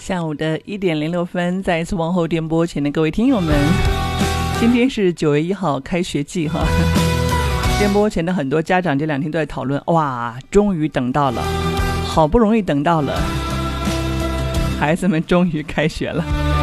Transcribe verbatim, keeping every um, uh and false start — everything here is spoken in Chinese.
下午的一点零六分，再一次问候电波前的各位听友们，今天是九月一号，开学季哈。电波前的很多家长这两天都在讨论，哇，终于等到了，好不容易等到了，孩子们终于开学了。